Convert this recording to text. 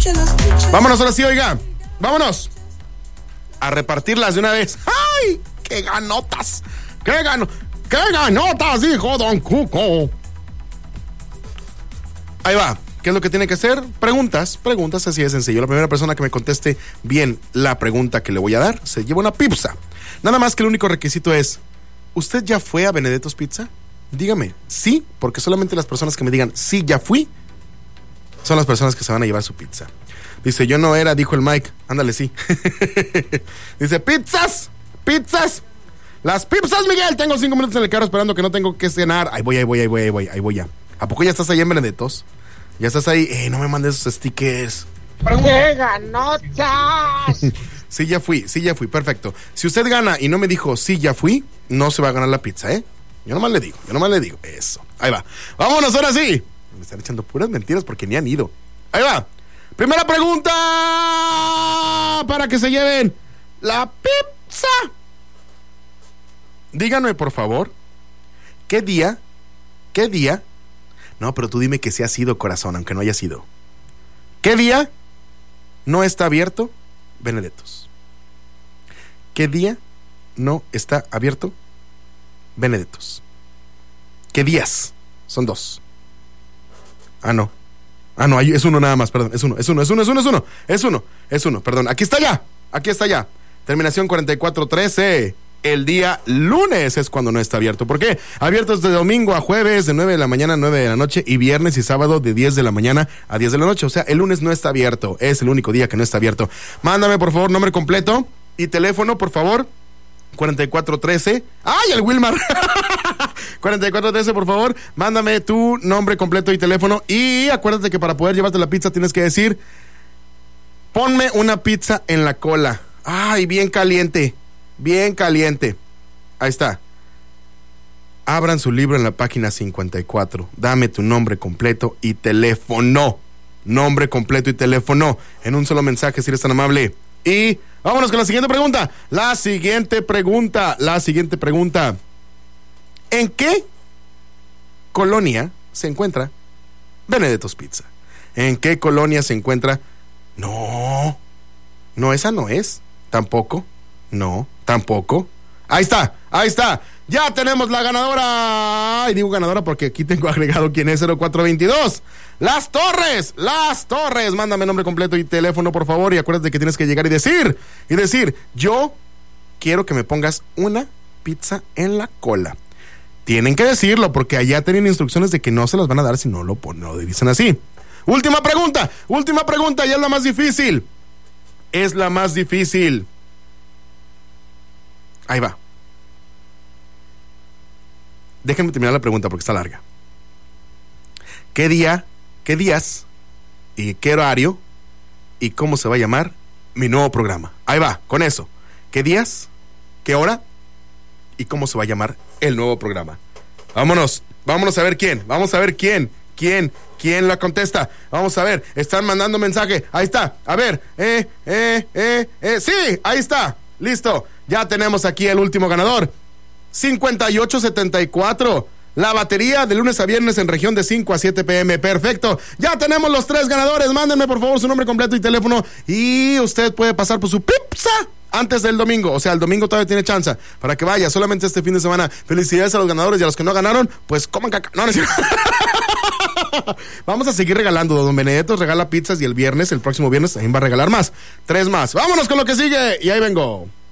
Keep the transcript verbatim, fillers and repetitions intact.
Vámonos ahora sí, oiga. Vámonos. A repartirlas de una vez. ¡Ay! ¡Qué ganotas! ¡Qué gano! ¡Qué ganotas, dijo Don Cuco! Ahí va. ¿Qué es lo que tiene que hacer? Preguntas, preguntas, así de sencillo. La primera persona que me conteste bien la pregunta que le voy a dar se lleva una pizza. Nada más que el único requisito es: ¿usted ya fue a Benedetto's Pizza? Dígame, sí, porque solamente las personas que me digan sí, ya fui, son las personas que se van a llevar su pizza. Dice, yo no era, dijo el Mike. Ándale, sí. Dice, pizzas, pizzas. Las pizzas, Miguel. Tengo cinco minutos en el carro esperando que no tengo que cenar. Ahí voy, ahí voy, ahí voy, ahí voy, ahí voy ya. ¿A poco ya estás ahí en Benedetto's? Ya estás ahí. Eh, no me mandes esos stickers. ¡Qué ganotas! Sí, ya fui, sí, ya fui, perfecto. Si usted gana y no me dijo sí, ya fui, no se va a ganar la pizza, ¿eh? Yo nomás le digo, yo nomás le digo. Eso, ahí va. Vámonos, ahora sí. Me están echando puras mentiras porque ni han ido. Ahí va. Primera pregunta para que se lleven la pizza. Díganme, por favor, ¿qué día, qué día? No, pero tú dime que sí ha sido, corazón, aunque no haya sido. ¿Qué día no está abierto Benedetto's? ¿Qué día no está abierto Benedetto's? ¿Qué días? Son dos. Ah, no. Ah, no, es uno nada más, perdón. Es uno, es uno, es uno, es uno, es uno. Es uno, es uno, perdón. Aquí está ya. Aquí está ya. Terminación cuarenta y cuatro trece. El día lunes es cuando no está abierto. ¿Por qué? Abiertos de domingo a jueves, de nueve de la mañana a nueve de la noche, y viernes y sábado de diez de la mañana a diez de la noche. O sea, el lunes no está abierto. Es el único día que no está abierto. Mándame, por favor, nombre completo y teléfono, por favor. cuarenta y cuatro trece. ¡Ay, el Wilmar! cuarenta y cuatro trece, por favor. Mándame tu nombre completo y teléfono. Y acuérdate que para poder llevarte la pizza tienes que decir: ponme una pizza en la cola. ¡Ay, bien caliente! Bien caliente. Ahí está. Abran su libro en la página cincuenta y cuatro. Dame tu nombre completo y teléfono. Nombre completo y teléfono. En un solo mensaje, si eres tan amable. Y vámonos con la siguiente pregunta. La siguiente pregunta. La siguiente pregunta. ¿En qué colonia se encuentra Benedetto's Pizza? ¿En qué colonia se encuentra? No. No, esa no es. Tampoco. No, tampoco. Ahí está, ahí está. Ya tenemos la ganadora. Y digo ganadora porque aquí tengo agregado quién es. Cero cuatro veintidós. Las Torres, Las Torres. Mándame nombre completo y teléfono, por favor. Y acuérdate que tienes que llegar y decir, y decir, yo quiero que me pongas una pizza en la cola. Tienen que decirlo porque allá tienen instrucciones de que no se las van a dar si no lo ponen, no lo dicen así. Última pregunta, última pregunta. Ya es la más difícil. Es la más difícil. Ahí va. Déjenme terminar la pregunta porque está larga. ¿Qué día, qué días y qué horario y cómo se va a llamar mi nuevo programa? Ahí va, con eso. ¿Qué días, qué hora y cómo se va a llamar el nuevo programa? Vámonos, vámonos a ver quién, vamos a ver quién, quién, quién la contesta. Vamos a ver, están mandando mensaje. Ahí está, a ver, eh, eh, eh, eh, sí, ahí está, listo. Ya tenemos aquí el último ganador. cincuenta y ocho setenta y cuatro. La batería de lunes a viernes en región de cinco a siete pm. Perfecto. Ya tenemos los tres ganadores. Mándenme por favor su nombre completo y teléfono. Y usted puede pasar por su pizza antes del domingo. O sea, el domingo todavía tiene chance para que vaya. Solamente este fin de semana. Felicidades a los ganadores y a los que no ganaron, pues coman caca. No, no es cierto. Vamos a seguir regalando. Don Benedetto regala pizzas y el viernes, el próximo viernes, también va a regalar más. Tres más. Vámonos con lo que sigue. Y ahí vengo.